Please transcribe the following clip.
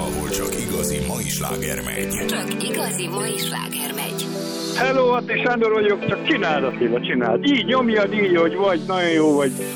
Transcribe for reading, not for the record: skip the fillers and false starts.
ahol csak igazi mai sláger megy. Csak igazi mai sláger megy. Hello, Atti Sándor vagyok, csak csináld, Attila, csináld. Így nyomjad, így, hogy vagy, nagyon jó vagy.